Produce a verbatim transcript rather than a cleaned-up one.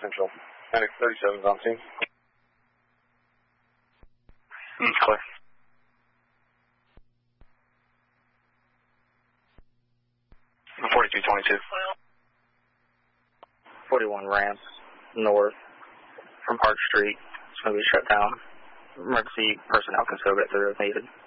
Central. Medic thirty-seven's on scene. Mm, clear. forty-two twenty-two. forty-one ramp north from Park Street. It's going to be shut down. Emergency personnel can still get through if needed.